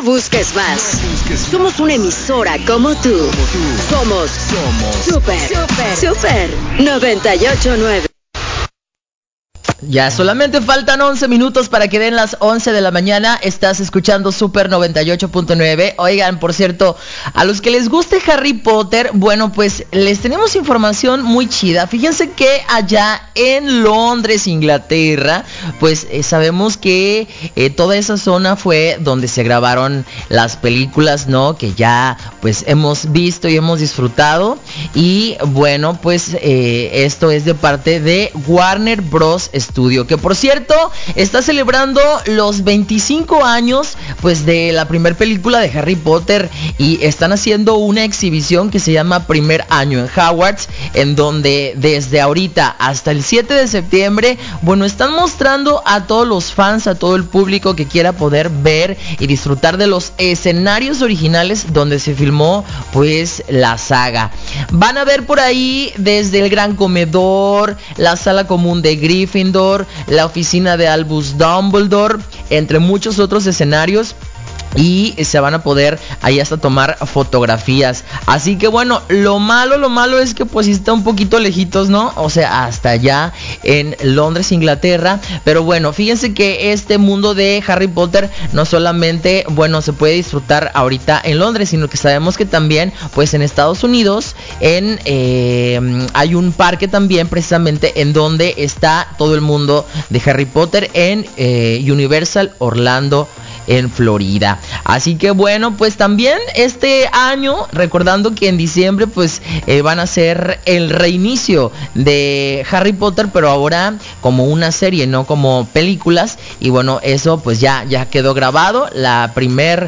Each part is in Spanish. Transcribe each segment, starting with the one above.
No busques más. Somos una emisora como tú. Somos Super 98.9. Ya solamente faltan 11 minutos para que den las 11 de la mañana. Estás escuchando Super 98.9. Oigan, por cierto, a los que les guste Harry Potter, bueno, pues les tenemos información muy chida. Fíjense que allá en Londres, Inglaterra, pues sabemos que toda esa zona fue donde se grabaron las películas, ¿no? Que ya pues hemos visto y hemos disfrutado. Y bueno, pues esto es de parte de Warner Bros. Studio, que por cierto está celebrando los 25 años pues de la primera película de Harry Potter, y están haciendo una exhibición que se llama Primer Año en Hogwarts, en donde desde ahorita hasta el 7 de septiembre, bueno, están mostrando a todos los fans, a todo el público que quiera poder ver y disfrutar de los escenarios originales donde se filmó pues la saga. Van a ver por ahí desde el gran comedor, la sala común de Gryffindor, la oficina de Albus Dumbledore, entre muchos otros escenarios. Y se van a poder ahí hasta tomar fotografías. Así que bueno, lo malo es que pues está un poquito lejitos, ¿no? O sea, hasta allá en Londres, Inglaterra. Pero bueno, fíjense que este mundo de Harry Potter no solamente, bueno, se puede disfrutar ahorita en Londres, sino que sabemos que también pues en Estados Unidos hay un parque también precisamente en donde está todo el mundo de Harry Potter, en Universal Orlando, en Florida. Así que bueno, pues también este año, recordando que en diciembre pues van a ser el reinicio de Harry Potter, pero ahora como una serie, no como películas. Y bueno, eso pues ya quedó grabado. La primera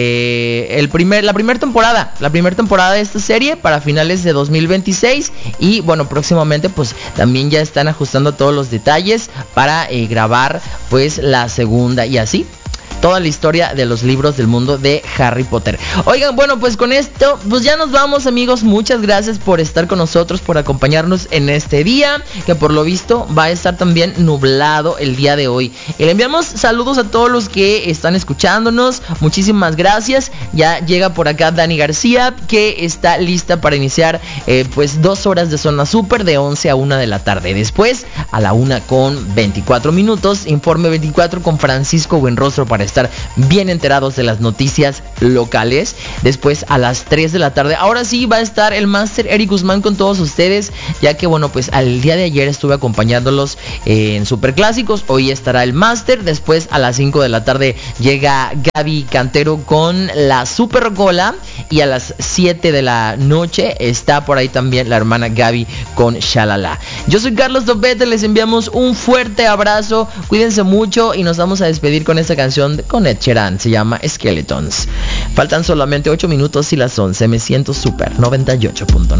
temporada de esta serie para finales de 2026. Y bueno, próximamente pues también ya están ajustando todos los detalles para grabar pues la segunda, y así toda la historia de los libros del mundo de Harry Potter. Oigan, bueno, pues con esto pues ya nos vamos, amigos. Muchas gracias por estar con nosotros, por acompañarnos en este día, que por lo visto va a estar también nublado el día de hoy. Y le enviamos saludos a todos los que están escuchándonos. Muchísimas gracias. Ya llega por acá Dani García, que está lista para iniciar pues 2 horas de Zona Super de 11 a 1 de la tarde. Después a la 1:24, Informe 24 con Francisco Buenrostro, para estar bien enterados de las noticias locales. Después a las 3 de la tarde, ahora sí va a estar el máster Eric Guzmán con todos ustedes, ya que bueno, pues al día de ayer estuve acompañándolos en Superclásicos. Hoy estará el máster. Después a las 5 de la tarde llega Gaby Cantero con la Super Gola, y a las 7 de la noche está por ahí también la hermana Gaby con Shalala. Yo soy Carlos Topete, les enviamos un fuerte abrazo, cuídense mucho, y nos vamos a despedir con esta canción con Ed Sheeran, se llama Skeletons. Faltan solamente 8 minutos y las 11. Me siento Super 98.9.